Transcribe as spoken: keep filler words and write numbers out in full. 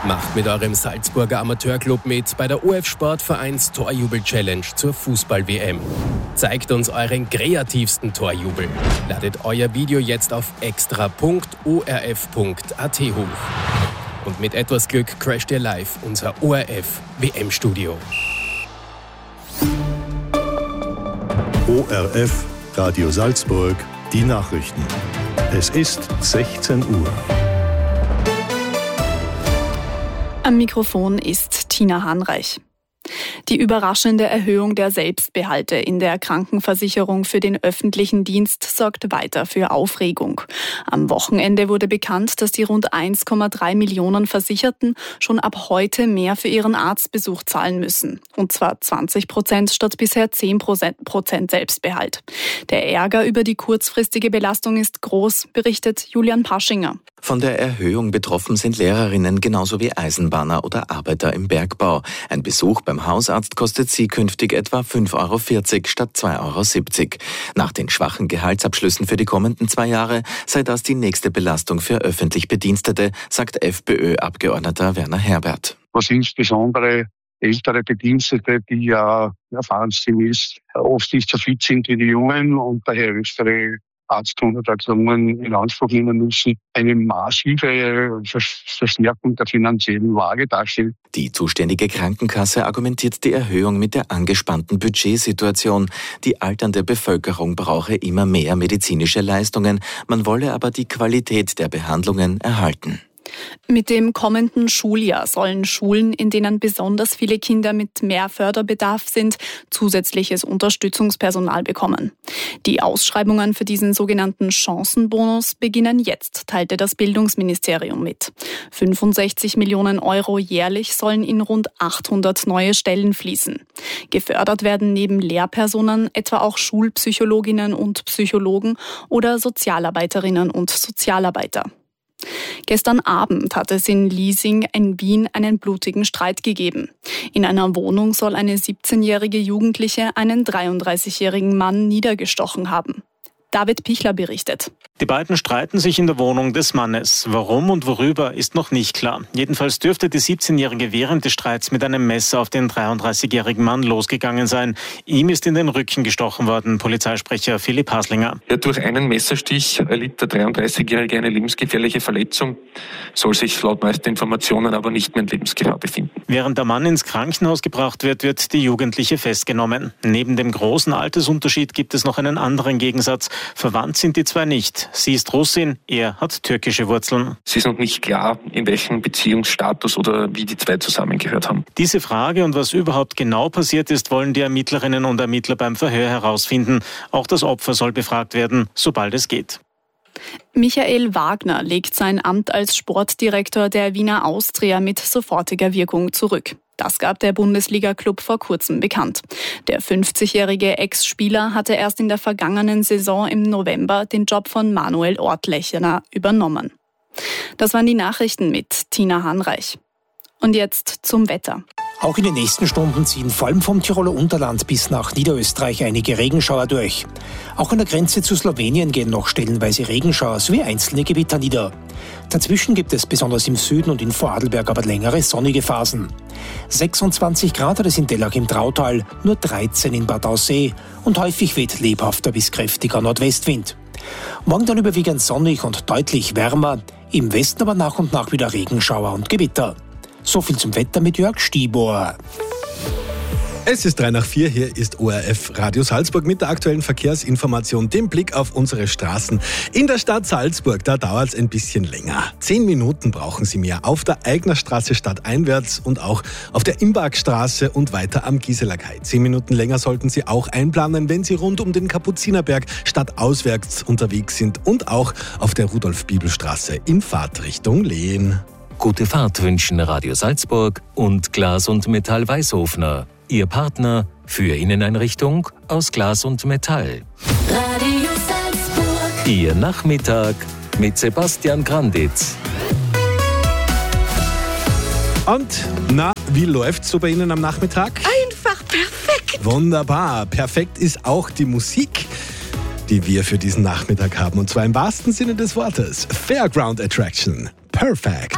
Macht mit eurem Salzburger Amateurclub mit bei der O F Sportvereins Torjubel-Challenge zur Fußball-W M. Zeigt uns euren kreativsten Torjubel. Ladet euer Video jetzt auf extra punkt o r f punkt a t hoch. Und mit etwas Glück crasht ihr live unser O R F-W M-Studio. O R F, Radio Salzburg, die Nachrichten. Es ist sechzehn Uhr. Am Mikrofon ist Tina Hahnreich. Die überraschende Erhöhung der Selbstbehalte in der Krankenversicherung für den öffentlichen Dienst sorgt weiter für Aufregung. Am Wochenende wurde bekannt, dass die rund eins Komma drei Millionen Versicherten schon ab heute mehr für ihren Arztbesuch zahlen müssen. Und zwar zwanzig Prozent statt bisher zehn Prozent Selbstbehalt. Der Ärger über die kurzfristige Belastung ist groß, berichtet Julian Paschinger. Von der Erhöhung betroffen sind Lehrerinnen genauso wie Eisenbahner oder Arbeiter im Bergbau. Ein Besuch beim Hausarzt kostet sie künftig etwa fünf Euro vierzig statt zwei Euro siebzig. Nach den schwachen Gehaltsabschlüssen für die kommenden zwei Jahre sei das die nächste Belastung für öffentlich Bedienstete, sagt FPÖ-Abgeordneter Werner Herbert. Was insbesondere ältere Bedienstete, die ja erfahrungsgemäß oft nicht so fit sind wie die Jungen und daher öftere Arztkonsultationen in Anspruch nehmen müssen, eine massive Verstärkung der finanziellen Lage darstellt. Die zuständige Krankenkasse argumentiert die Erhöhung mit der angespannten Budgetsituation. Die alternde Bevölkerung brauche immer mehr medizinische Leistungen, man wolle aber die Qualität der Behandlungen erhalten. Mit dem kommenden Schuljahr sollen Schulen, in denen besonders viele Kinder mit mehr Förderbedarf sind, zusätzliches Unterstützungspersonal bekommen. Die Ausschreibungen für diesen sogenannten Chancenbonus beginnen jetzt, teilte das Bildungsministerium mit. fünfundsechzig Millionen Euro jährlich sollen in rund achthundert neue Stellen fließen. Gefördert werden neben Lehrpersonen etwa auch Schulpsychologinnen und Psychologen oder Sozialarbeiterinnen und Sozialarbeiter. Gestern Abend hat es in Liesing in Wien einen blutigen Streit gegeben. In einer Wohnung soll eine siebzehnjährige Jugendliche einen dreiunddreißigjährigen Mann niedergestochen haben. David Pichler berichtet. Die beiden streiten sich in der Wohnung des Mannes. Warum und worüber ist noch nicht klar. Jedenfalls dürfte die siebzehnjährige während des Streits mit einem Messer auf den dreiunddreißigjährigen Mann losgegangen sein. Ihm ist in den Rücken gestochen worden, Polizeisprecher Philipp Haslinger. Ja, durch einen Messerstich erlitt der dreiunddreißigjährige eine lebensgefährliche Verletzung, soll sich laut neuesten Informationen aber nicht mehr in Lebensgefahr befinden. Während der Mann ins Krankenhaus gebracht wird, wird die Jugendliche festgenommen. Neben dem großen Altersunterschied gibt es noch einen anderen Gegensatz. Verwandt sind die zwei nicht. Sie ist Russin, er hat türkische Wurzeln. Es ist noch nicht klar, in welchem Beziehungsstatus oder wie die zwei zusammengehört haben. Diese Frage und was überhaupt genau passiert ist, wollen die Ermittlerinnen und Ermittler beim Verhör herausfinden. Auch das Opfer soll befragt werden, sobald es geht. Michael Wagner legt sein Amt als Sportdirektor der Wiener Austria mit sofortiger Wirkung zurück. Das gab der Bundesliga-Club vor kurzem bekannt. Der fünfzigjährige Ex-Spieler hatte erst in der vergangenen Saison im November den Job von Manuel Ortlechner übernommen. Das waren die Nachrichten mit Tina Hahnreich. Und jetzt zum Wetter. Auch in den nächsten Stunden ziehen vor allem vom Tiroler Unterland bis nach Niederösterreich einige Regenschauer durch. Auch an der Grenze zu Slowenien gehen noch stellenweise Regenschauer sowie einzelne Gewitter nieder. Dazwischen gibt es besonders im Süden und in Vorarlberg aber längere sonnige Phasen. sechsundzwanzig Grad hat es in Dellach im Trautal, nur dreizehn in Bad Aussee und häufig weht lebhafter bis kräftiger Nordwestwind. Morgen dann überwiegend sonnig und deutlich wärmer, im Westen aber nach und nach wieder Regenschauer und Gewitter. So viel zum Wetter mit Jörg Stieber. Es ist drei nach vier, hier ist O R F Radio Salzburg mit der aktuellen Verkehrsinformation, dem Blick auf unsere Straßen. In der Stadt Salzburg, da dauert es ein bisschen länger. Zehn Minuten brauchen Sie mehr auf der Eignerstraße stadteinwärts und auch auf der Imbergstraße und weiter am Gisela Kai. Zehn Minuten länger sollten Sie auch einplanen, wenn Sie rund um den Kapuzinerberg stadtauswärts unterwegs sind und auch auf der Rudolf-Bibel-Straße in Fahrtrichtung Lehen. Gute Fahrt wünschen Radio Salzburg und Glas und Metall Weißhofner. Ihr Partner für Inneneinrichtung aus Glas und Metall. Radio Salzburg. Ihr Nachmittag mit Sebastian Granditz. Und, na, wie läuft's so bei Ihnen am Nachmittag? Einfach perfekt. Wunderbar. Perfekt ist auch die Musik, die wir für diesen Nachmittag haben. Und zwar im wahrsten Sinne des Wortes. Fairground Attraction. Perfect.